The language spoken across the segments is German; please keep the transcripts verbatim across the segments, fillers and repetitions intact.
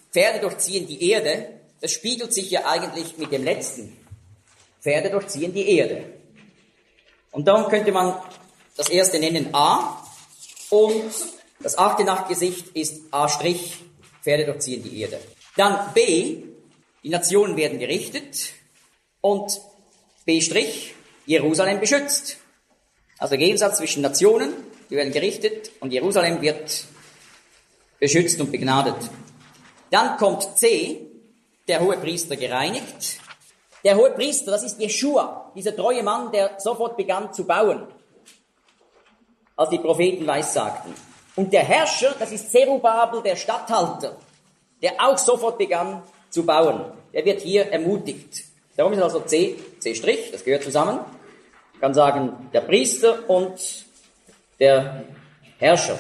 Pferde durchziehen die Erde, das spiegelt sich ja eigentlich mit dem letzten. Pferde durchziehen die Erde. Und darum könnte man das erste nennen A und das achte Nachtgesicht ist A', Pferde durchziehen die Erde. Dann B, die Nationen werden gerichtet und B', Jerusalem beschützt. Also der Gegensatz zwischen Nationen, die werden gerichtet und Jerusalem wird beschützt und begnadet. Dann kommt C, der Hohepriester gereinigt. Der Hohepriester, das ist Jeschua, dieser treue Mann, der sofort begann zu bauen, als die Propheten weissagten. Und der Herrscher, das ist Zerubabel, der Statthalter, der auch sofort begann zu bauen. Der wird hier ermutigt. Darum ist also C, C', das gehört zusammen. Man kann sagen, der Priester und der Herrscher.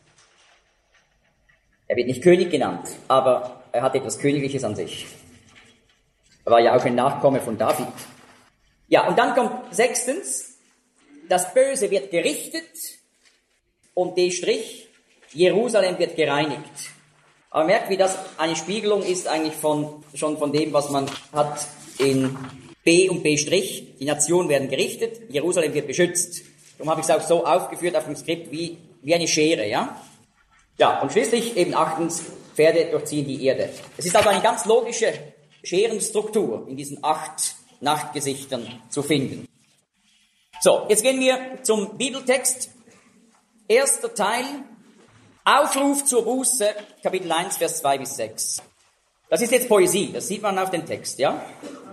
Er wird nicht König genannt, aber er hat etwas Königliches an sich. Er war ja auch ein Nachkomme von David. Ja, und dann kommt sechstens, das Böse wird gerichtet und D', Jerusalem wird gereinigt. Aber merkt, wie das eine Spiegelung ist eigentlich von, schon von dem, was man hat in B und B'. Die Nationen werden gerichtet, Jerusalem wird beschützt. Darum habe ich es auch so aufgeführt auf dem Skript wie, wie eine Schere, ja? Ja, und schließlich eben achtens, Pferde durchziehen die Erde. Es ist also eine ganz logische Scherenstruktur in diesen acht Nachtgesichtern zu finden. So, jetzt gehen wir zum Bibeltext. Erster Teil, Aufruf zur Buße, Kapitel eins, Vers zwei bis sechs. Das ist jetzt Poesie, das sieht man auf dem Text, ja?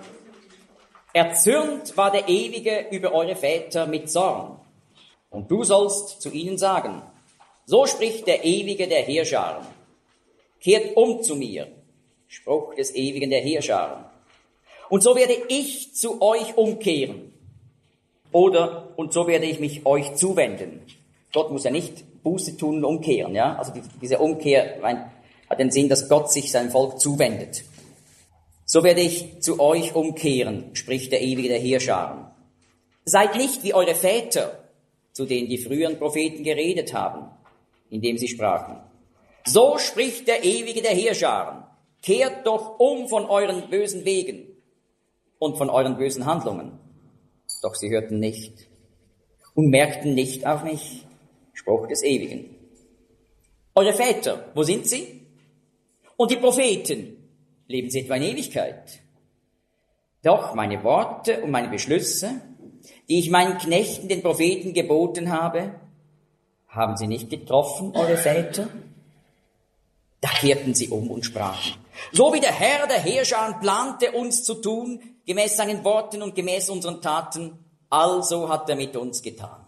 Erzürnt war der Ewige über eure Väter mit Zorn. Und du sollst zu ihnen sagen, so spricht der Ewige der Heerscharen. Kehrt um zu mir, Spruch des Ewigen der Heerscharen. Und so werde ich zu euch umkehren. Oder, und so werde ich mich euch zuwenden. Gott muss ja nicht Buße tun und umkehren, ja. Also die, diese Umkehr mein, hat den Sinn, dass Gott sich seinem Volk zuwendet. So werde ich zu euch umkehren, spricht der Ewige der Heerscharen. Seid nicht wie eure Väter, zu denen die früheren Propheten geredet haben, indem sie sprachen. So spricht der Ewige der Heerscharen. Kehrt doch um von euren bösen Wegen und von euren bösen Handlungen. Doch sie hörten nicht und merkten nicht auf mich, Spruch des Ewigen. Eure Väter, wo sind sie? Und die Propheten, leben sie etwa in Ewigkeit? Doch meine Worte und meine Beschlüsse, die ich meinen Knechten, den Propheten, geboten habe, haben sie nicht getroffen, eure Väter? Da kehrten sie um und sprachen, so wie der Herr der Heerscharen plante, uns zu tun, gemäß seinen Worten und gemäß unseren Taten, also hat er mit uns getan.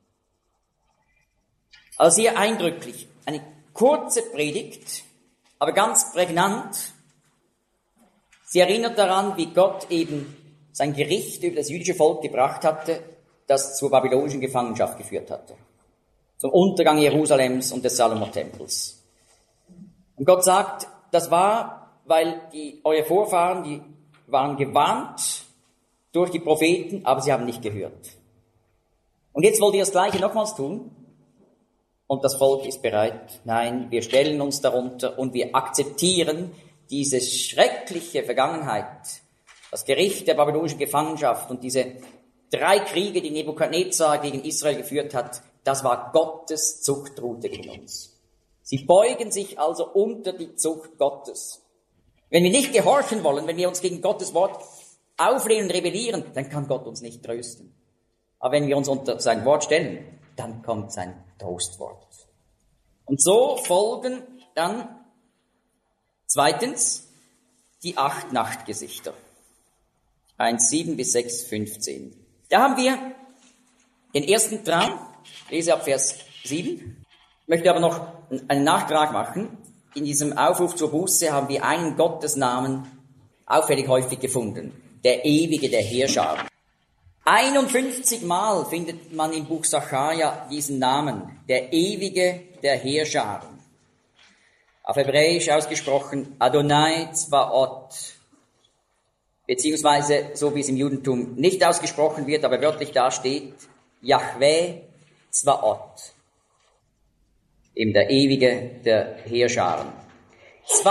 Also sehr eindrücklich, eine kurze Predigt, aber ganz prägnant. Sie erinnert daran, wie Gott eben sein Gericht über das jüdische Volk gebracht hatte, das zur babylonischen Gefangenschaft geführt hatte, zum Untergang Jerusalems und des Salomo-Tempels. Und Gott sagt, das war, weil die, eure Vorfahren, die waren gewarnt durch die Propheten, aber sie haben nicht gehört. Und jetzt wollt ihr das Gleiche nochmals tun? Und das Volk ist bereit. Nein, wir stellen uns darunter und wir akzeptieren diese schreckliche Vergangenheit, das Gericht der babylonischen Gefangenschaft und diese drei Kriege, die Nebukadnezar gegen Israel geführt hat, das war Gottes Zuchtroute gegen uns. Sie beugen sich also unter die Zucht Gottes. Wenn wir nicht gehorchen wollen, wenn wir uns gegen Gottes Wort auflehnen, rebellieren, dann kann Gott uns nicht trösten. Aber wenn wir uns unter sein Wort stellen, dann kommt sein Trostwort. Und so folgen dann zweitens die acht Nachtgesichter. eins, sieben bis sechs, fünfzehn. Da haben wir den ersten Traum, lese ab Vers sieben. Ich möchte aber noch einen Nachtrag machen. In diesem Aufruf zur Buße haben wir einen Gottesnamen auffällig häufig gefunden. Der Ewige der Heerscharen. einundfünfzig Mal findet man im Buch Sacharja diesen Namen. Der Ewige der Heerscharen. Auf Hebräisch ausgesprochen Adonai Zvaot. Beziehungsweise, so wie es im Judentum nicht ausgesprochen wird, aber wörtlich da steht, Yahweh Zvaot. Eben der Ewige der Heerscharen.